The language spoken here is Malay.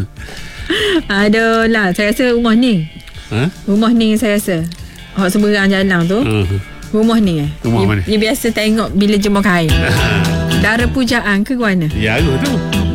Aduh lah, saya rasa rumah ni. Rumah ni saya rasa hak seberang jalan tu. Rumah ni Rumah mana? Dia biasa tengok bila jemur kain. Darah pujaan ke mana? Ya, tu